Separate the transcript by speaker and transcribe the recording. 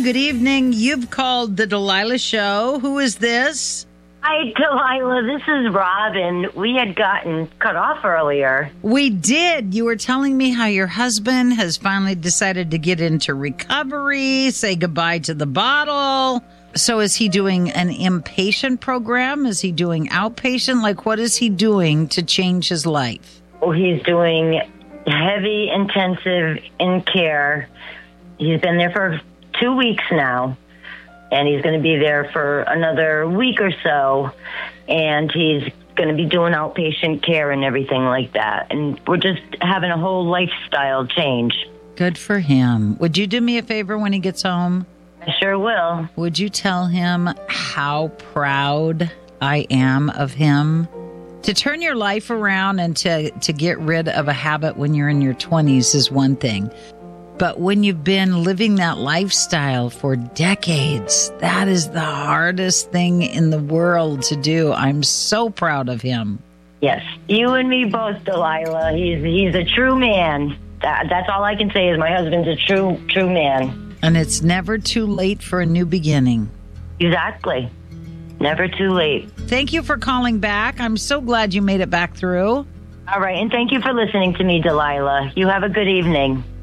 Speaker 1: Good evening. You've called the Delilah Show. Who is this?
Speaker 2: Hi, Delilah. This is Robin. We had gotten cut off earlier.
Speaker 1: We did. You were telling me how your husband has finally decided to get into recovery, say goodbye to the bottle. So is he doing an inpatient program? Is he doing outpatient? Like, what is he doing to change his life?
Speaker 2: Well, he's doing heavy, intensive in care. He's been there for 2 weeks now, and he's going to be there for another week or so, and he's going to be doing outpatient care and everything like that. And we're just having a whole lifestyle change.
Speaker 1: Good for him. Would you do me a favor when he gets home?
Speaker 2: I sure will.
Speaker 1: Would you tell him how proud I am of him? To turn your life around and to get rid of a habit when you're in your 20s is one thing. But when you've been living that lifestyle for decades, that is the hardest thing in the world to do. I'm so proud of him.
Speaker 2: Yes, you and me both, Delilah. He's a true man. That's all I can say is my husband's a true man.
Speaker 1: And it's never too late for a new beginning.
Speaker 2: Exactly. Never too late.
Speaker 1: Thank you for calling back. I'm so glad you made it back through.
Speaker 2: All right, and thank you for listening to me, Delilah. You have a good evening.